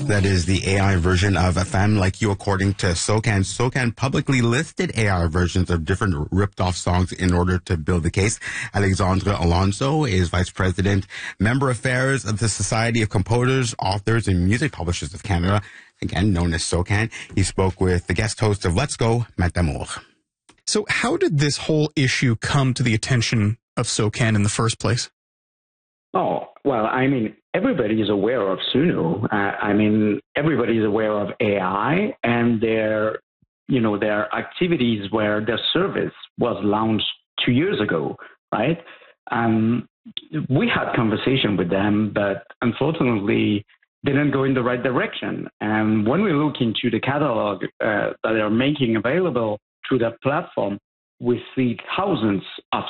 That is the AI version of A Femme Like You, according to SOCAN. SOCAN publicly listed AI versions of different ripped-off songs in order to build the case. Alexandre Alonso is Vice President, Member Affairs of the Society of Composers, Authors, and Music Publishers of Canada, again known as SOCAN. He spoke with the guest host of Let's Go, Matt Damour. So how did this whole issue come to the attention of SOCAN in the first place? Oh, well, I mean, everybody is aware of Suno. Everybody is aware of AI and their activities where their service was launched 2 years ago, right? We had conversation with them, but unfortunately didn't go in the right direction. And when we look into the catalog that they're making available through that platform, we see thousands of